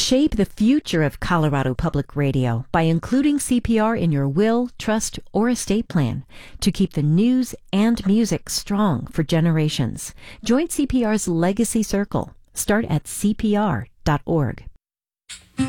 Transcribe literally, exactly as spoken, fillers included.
Shape the future of Colorado Public Radio by including C P R in your will, trust, or estate plan to keep the news and music strong for generations. Join C P R's Legacy Circle. Start at C P R dot org.